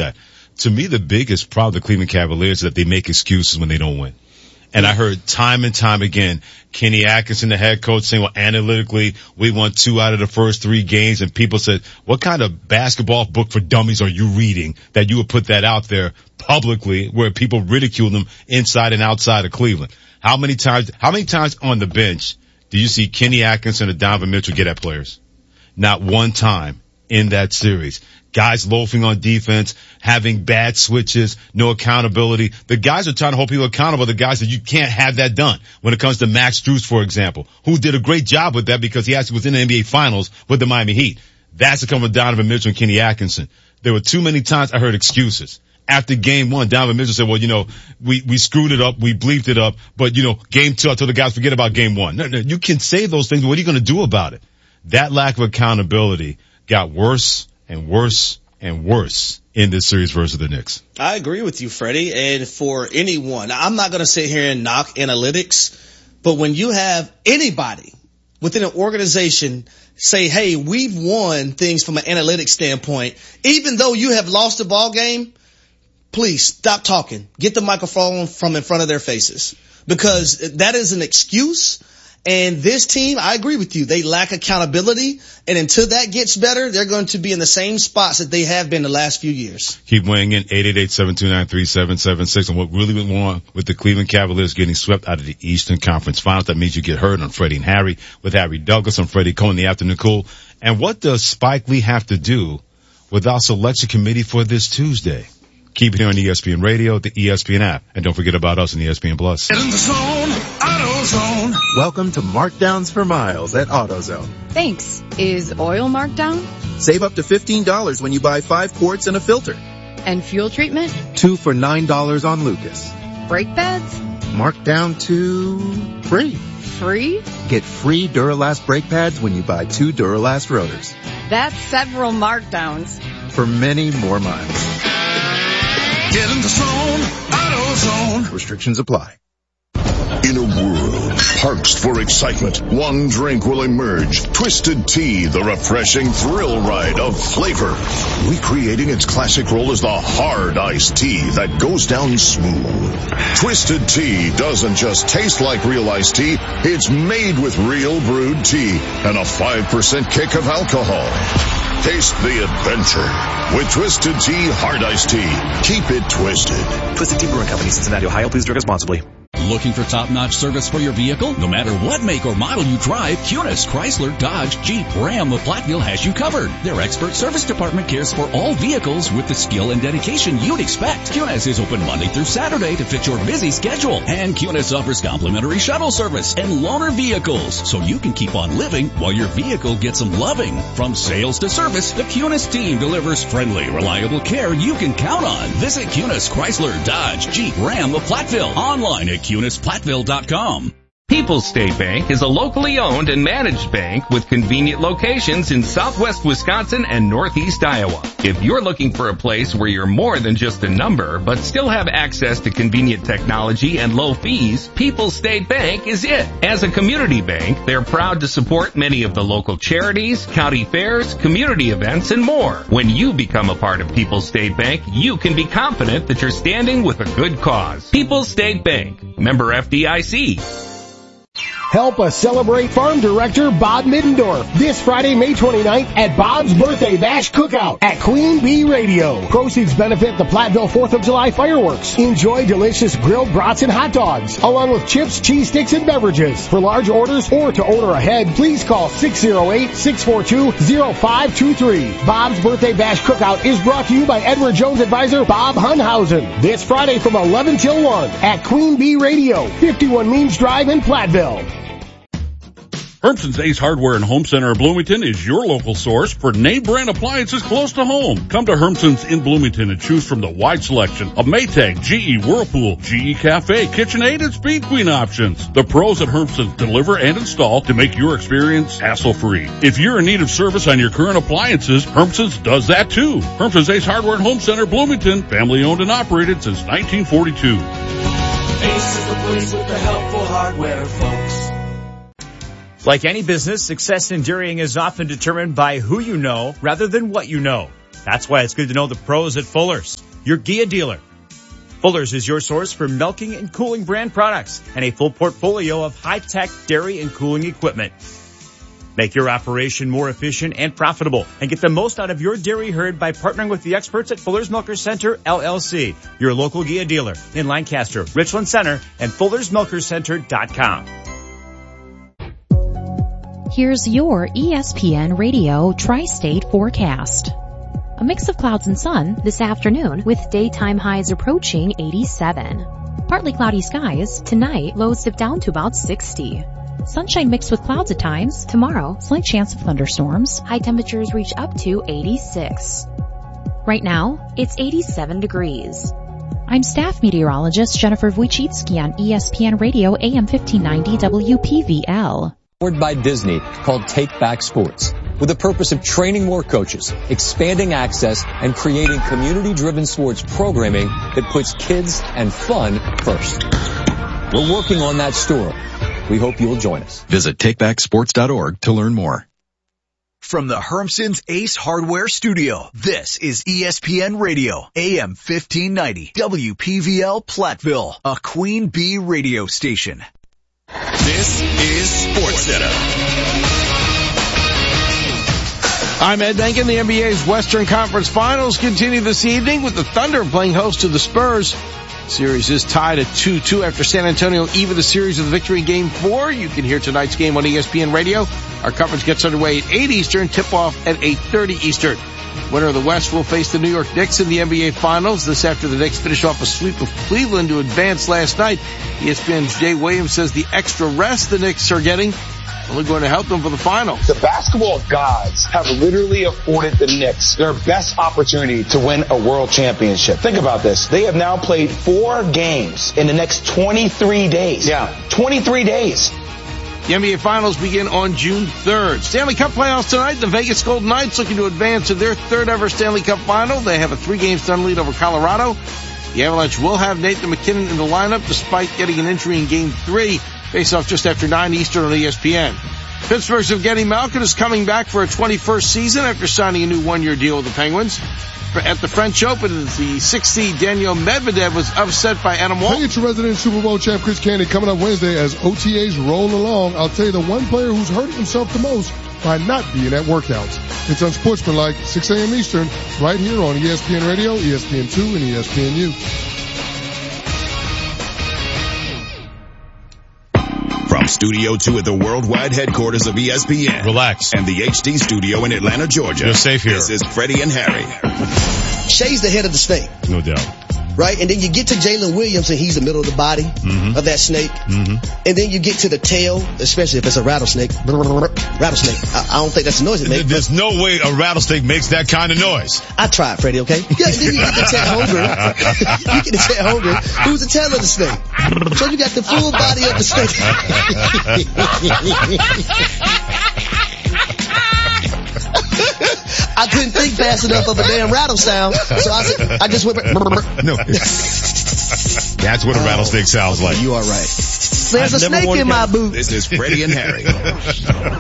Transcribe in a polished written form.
that. To me, the biggest problem with the Cleveland Cavaliers is that they make excuses when they don't win. And I heard time and time again, Kenny Atkinson, the head coach, saying, well, analytically, we won 2 out of the first 3 games. And people said, what kind of basketball book for dummies are you reading that you would put that out there publicly where people ridicule them inside and outside of Cleveland? How many times on the bench do you see Kenny Atkinson or Donovan Mitchell get at players? Not one time in that series. Guys loafing on defense, having bad switches, no accountability. The guys are trying to hold people accountable. The guys that you can't have that done. When it comes to Max Strus, for example, who did a great job with that because he actually was in the NBA Finals with the Miami Heat. That's to come with Donovan Mitchell and Kenny Atkinson. There were too many times I heard excuses. After game 1, Donovan Mitchell said, well, we screwed it up, we bleeped it up, but game 2, I told the guys forget about game 1. No, you can say those things, but what are you going to do about it? That lack of accountability got worse and worse and worse in this series versus the Knicks. I agree with you, Freddie. And for anyone, I'm not going to sit here and knock analytics, but when you have anybody within an organization say, hey, we've won things from an analytics standpoint, even though you have lost the ball game, please stop talking. Get the microphone from in front of their faces, because that is an excuse. And this team, I agree with you, they lack accountability. And until that gets better, they're going to be in the same spots that they have been the last few years. Keep weighing in 888-729-3776 on what really went wrong with the Cleveland Cavaliers getting swept out of the Eastern Conference Finals. That means you get heard on Freddie and Harry with Harry Douglas. I'm Freddie Cohen, the Afternoon Cool. And what does Spike Lee have to do with our selection committee for this Tuesday? Keep it here on ESPN Radio, the ESPN app. And don't forget about us on ESPN Plus. In the zone, AutoZone. Welcome to Markdowns for Miles at AutoZone. Thanks. Is oil marked down? Save up to $15 when you buy 5 quarts and a filter. And fuel treatment? 2 for $9 on Lucas. Brake pads? Marked down to free. Free? Get free Duralast brake pads when you buy 2 Duralast rotors. That's several markdowns. For many more miles. Get in the zone, AutoZone. Restrictions apply. In a world parched for excitement, one drink will emerge. Twisted Tea, the refreshing thrill ride of flavor. Recreating its classic role as the hard iced tea that goes down smooth. Twisted Tea doesn't just taste like real iced tea, it's made with real brewed tea and a 5% kick of alcohol. Taste the adventure with Twisted Tea Hard Iced Tea. Keep it twisted. Twisted Tea Brewing Company, Cincinnati, Ohio. Please drink responsibly. Looking for top-notch service for your vehicle? No matter what make or model you drive, Kunis, Chrysler, Dodge, Jeep, Ram of Platteville has you covered. Their expert service department cares for all vehicles with the skill and dedication you'd expect. Kunis is open Monday through Saturday to fit your busy schedule. And Kunis offers complimentary shuttle service and loaner vehicles, so you can keep on living while your vehicle gets some loving. From sales to service, the Kunis team delivers friendly, reliable care you can count on. Visit Kunis, Chrysler, Dodge, Jeep, Ram of Platteville. Online at KunisPlatteville.com. People's State Bank is a locally owned and managed bank with convenient locations in southwest Wisconsin and northeast Iowa. If you're looking for a place where you're more than just a number, but still have access to convenient technology and low fees, People's State Bank is it. As a community bank, they're proud to support many of the local charities, county fairs, community events, and more. When you become a part of People's State Bank, you can be confident that you're standing with a good cause. People's State Bank, member FDIC. Help us celebrate Farm Director Bob Middendorf this Friday, May 29th at Bob's Birthday Bash Cookout at Queen Bee Radio. Proceeds benefit the Platteville 4th of July fireworks. Enjoy delicious grilled brats and hot dogs, along with chips, cheese sticks, and beverages. For large orders or to order ahead, please call 608-642-0523. Bob's Birthday Bash Cookout is brought to you by Edward Jones advisor Bob Hunhausen. This Friday from 11 till 1 at Queen Bee Radio, 51 Means Drive in Platteville. Hermson's Ace Hardware and Home Center of Bloomington is your local source for name brand appliances close to home. Come to Hermson's in Bloomington and choose from the wide selection of Maytag, GE, Whirlpool, GE Cafe, KitchenAid, and Speed Queen options. The pros at Hermson's deliver and install to make your experience hassle-free. If you're in need of service on your current appliances, Hermson's does that too. Hermson's Ace Hardware and Home Center, Bloomington, family owned and operated since 1942. Ace is the place with the helpful hardware, folks. Like any business, success in dairying is often determined by who you know rather than what you know. That's why it's good to know the pros at Fuller's, your Gia dealer. Fuller's is your source for milking and cooling brand products and a full portfolio of high-tech dairy and cooling equipment. Make your operation more efficient and profitable and get the most out of your dairy herd by partnering with the experts at Fuller's Milker Center, LLC, your local Gia dealer in Lancaster, Richland Center, and FullersMilkerCenter.com. Here's your ESPN Radio Tri-State forecast. A mix of clouds and sun this afternoon with daytime highs approaching 87. Partly cloudy skies. Tonight, lows dip down to about 60. Sunshine mixed with clouds at times. Tomorrow, slight chance of thunderstorms. High temperatures reach up to 86. Right now, it's 87 degrees. I'm staff meteorologist Jennifer Wojcicki on ESPN Radio AM 1590 WPVL. Powered by Disney, called Take Back Sports, with the purpose of training more coaches, expanding access, and creating community-driven sports programming that puts kids and fun first. We're working on that story. We hope you'll join us. Visit takebacksports.org to learn more. From the Hermson's Ace Hardware Studio, this is ESPN Radio, AM 1590, WPVL Platteville, a Queen Bee radio station. This is SportsCenter. I'm Ed Benkin. The NBA's Western Conference Finals continue this evening with the Thunder playing host to the Spurs. Series is tied at 2-2 after San Antonio evened the series with a victory in Game 4. You can hear tonight's game on ESPN Radio. Our coverage gets underway at 8 Eastern, tip-off at 8:30 Eastern. Winner of the West will face the New York Knicks in the NBA Finals. This after the Knicks finish off a sweep of Cleveland to advance last night. ESPN's Jay Williams says the extra rest the Knicks are getting only going to help them for the finals. The basketball gods have literally afforded the Knicks their best opportunity to win a world championship. Think about this. They have now played 4 games in the next 23 days. Yeah, 23 days. The NBA Finals begin on June 3rd. Stanley Cup playoffs tonight. The Vegas Golden Knights looking to advance to their 3rd ever Stanley Cup final. They have a 3-game lead over Colorado. The Avalanche will have Nathan MacKinnon in the lineup despite getting an injury in Game 3. Face off just after 9 Eastern on ESPN. Pittsburgh's Evgeny Malkin is coming back for a 21st season after signing a new 1-year deal with the Penguins. At the French Open, the 6th seed Daniel Medvedev was upset by Adam Walton. Hey, it's your resident Super Bowl champ Chris Candy coming up Wednesday as OTAs roll along. I'll tell you the one player who's hurting himself the most by not being at workouts. It's Unsportsmanlike, 6 a.m. Eastern, right here on ESPN Radio, ESPN2, and ESPNU. From Studio 2 at the worldwide headquarters of ESPN. Relax. And the HD studio in Atlanta, Georgia. You're safe here. This is Freddie and Harry. Shay's the head of the snake. No doubt. Right? And then you get to Jalen Williams and he's the middle of the body of that snake. And then you get to the tail, especially if it's a rattlesnake. Rattlesnake. I don't think that's the noise it makes. There's no way a rattlesnake makes that kind of noise. I tried, Freddie, okay? Yeah, and then you get the tail hungry. You get the tail hungry. Who's the tail of the snake? So you got the full body of the snake. I couldn't think fast enough of a damn rattle sound, so I just went. No, that's what a rattlesnake sounds like. You are right. There's a snake in my boot. This is Freddie and Harry.